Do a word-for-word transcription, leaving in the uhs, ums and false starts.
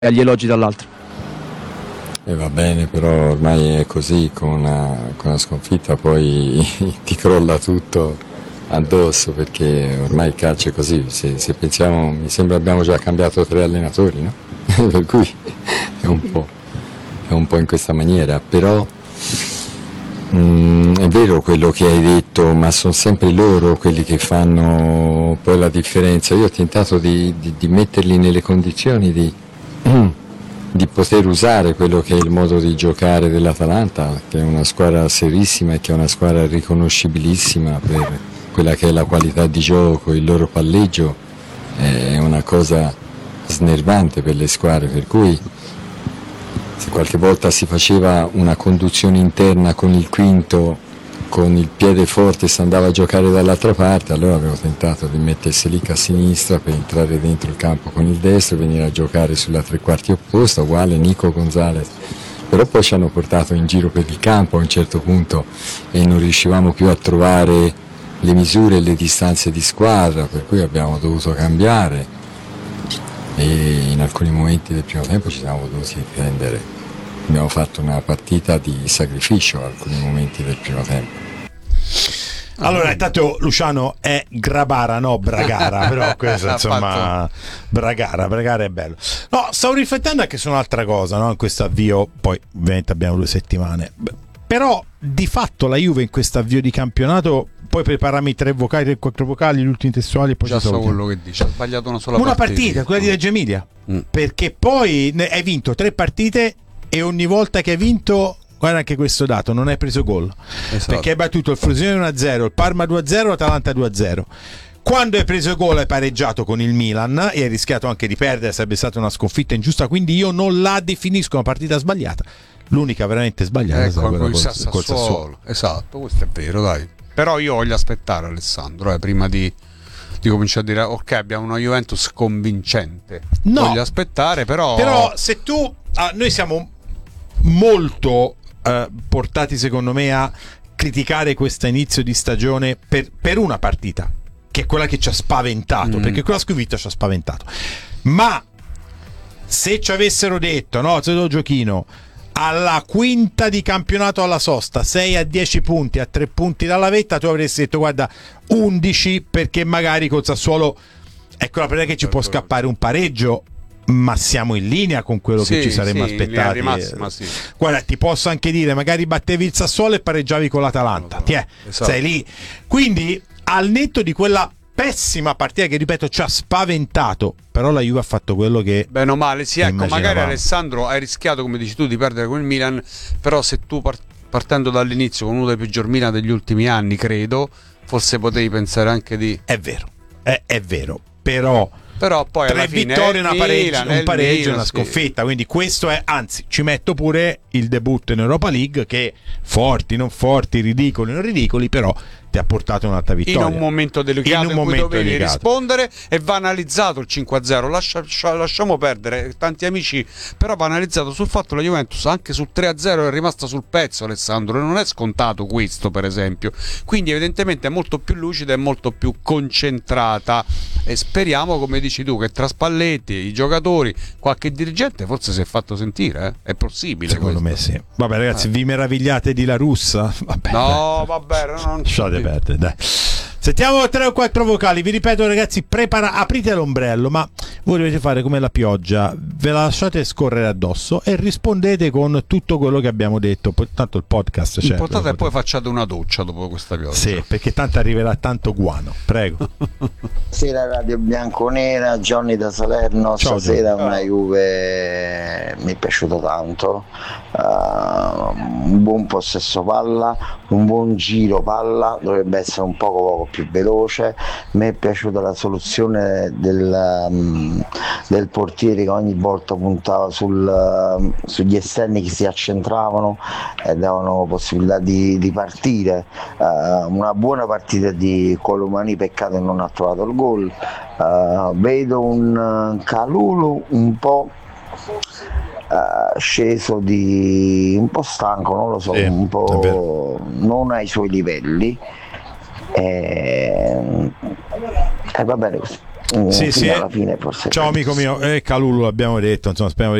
agli elogi dall'altro. E va bene, però ormai è così, con una, con una sconfitta poi ti crolla tutto addosso, perché ormai il calcio è così. Se, se pensiamo, mi sembra abbiamo già cambiato tre allenatori, no? Per cui è un po', è un po' in questa maniera, però mm, è vero quello che hai detto, ma sono sempre loro quelli che fanno poi la differenza. Io ho tentato di, di, di metterli nelle condizioni di di poter usare quello che è il modo di giocare dell'Atalanta, che è una squadra serissima e che è una squadra riconoscibilissima per quella che è la qualità di gioco, il loro palleggio è una cosa snervante per le squadre, per cui se qualche volta si faceva una conduzione interna con il quinto, con il piede forte, si andava a giocare dall'altra parte, allora avevo tentato di mettersi lì a sinistra per entrare dentro il campo con il destro e venire a giocare sulla tre quarti opposta, uguale Nico Gonzalez, però poi ci hanno portato in giro per il campo a un certo punto e non riuscivamo più a trovare le misure e le distanze di squadra, per cui abbiamo dovuto cambiare e in alcuni momenti del primo tempo ci siamo dovuti prendere. Abbiamo fatto una partita di sacrificio in alcuni momenti del primo tempo. Allora, intanto Luciano è Grabara, no Bragara, però questo insomma Bragara, Bragara è bello. No, stavo riflettendo anche su un'altra cosa, no? In questo avvio, poi ovviamente abbiamo due settimane, però di fatto la Juve in questo avvio di campionato, poi preparami tre vocali, tre quattro vocali, gli ultimi testuali e poi già ci so quello che dice, ha sbagliato una sola una partita, partita, quella di Reggio Emilia, mm. perché poi ne- hai vinto tre partite e ogni volta che hai vinto, guarda anche questo dato, non hai preso gol, esatto. Perché hai battuto il Frosinone uno a zero, il Parma due a zero, l'Atalanta due a zero. Quando hai preso gol hai pareggiato con il Milan e hai rischiato anche di perdere, sarebbe stata una sconfitta ingiusta, quindi io non la definisco una partita sbagliata. L'unica veramente sbagliata ecco, è quella col col, Sassuolo. col Sassuolo. Esatto, questo è vero, dai. Però io voglio aspettare, Alessandro, eh, prima di, di cominciare a dire ok, abbiamo una Juventus convincente. No, voglio aspettare, però Però se tu ah, noi siamo molto eh, portati secondo me a criticare questo inizio di stagione per, per una partita che è quella che ci ha spaventato, mm. perché quella sconfitta ci ha spaventato, ma se ci avessero detto, no, se lo giochino alla quinta di campionato alla sosta, sei a dieci punti, a tre punti dalla vetta, tu avresti detto guarda undici, perché magari col Sassuolo ecco la partita che ci può scappare un pareggio, ma siamo in linea con quello sì, che ci saremmo sì, aspettati. in linea di massima, sì. Guarda, ti posso anche dire, magari battevi il Sassuolo e pareggiavi con l'Atalanta, ti è, esatto. sei lì. Quindi al netto di quella pessima partita che ripeto ci ha spaventato, però la Juve ha fatto quello che bene o male, sì, ecco, immaginavamo. magari Alessandro hai rischiato, come dici tu, di perdere con il Milan, però se tu part- partendo dall'inizio con uno dei peggior Milan degli ultimi anni, credo, forse potevi pensare anche di è vero, è, è vero, però però poi tre alla fine vittorie, una pareggio, Milan, un pareggio e Milan, una sì. sconfitta, quindi questo è, anzi ci metto pure il debutto in Europa League che forti, non forti, ridicoli, non ridicoli, però ti ha portato un'altra vittoria in un momento delicato in, in, un in momento cui dovevi delicato. rispondere, e va analizzato il cinque a zero. Lascia, lascia, lasciamo perdere tanti amici, però va analizzato sul fatto che la Juventus anche sul tre a zero è rimasta sul pezzo, Alessandro, e non è scontato questo, per esempio, quindi evidentemente è molto più lucida e molto più concentrata, e speriamo, come dici tu, che tra Spalletti, i giocatori, qualche dirigente forse si è fatto sentire, eh? È possibile, secondo questo. me sì. Vabbè ragazzi, eh. vi meravigliate di La Russa? Vabbè, no dai. vabbè non lasciate perdere, dai. Sentiamo tre o quattro vocali, vi ripeto ragazzi, prepara, aprite l'ombrello, ma voi dovete fare come la pioggia, ve la lasciate scorrere addosso e rispondete con tutto quello che abbiamo detto, poi tanto il podcast c'è. L'importante è poi facciate una doccia dopo questa pioggia. Sì, perché tanto arriverà tanto guano, prego. Sera Radio Bianconera, Johnny da Salerno. Ciao, stasera Johnny. una Juve mi è piaciuto tanto, uh, un buon possesso palla, un buon giro palla, dovrebbe essere un poco poco più veloce. Mi è piaciuta la soluzione del, um, del portiere che ogni volta puntava sul, uh, sugli esterni che si accentravano e davano possibilità di, di partire. Uh, una buona partita di Colomani, peccato che non ha trovato il gol. Uh, vedo un uh, Kalulu un po' Uh, sceso, di un po' stanco, non lo so, sì, un po' non ai suoi livelli, e, e va bene così. mm, Sì, fino sì. alla fine forse Ciao amico mio, eh, Calulu l'abbiamo detto, insomma, speriamo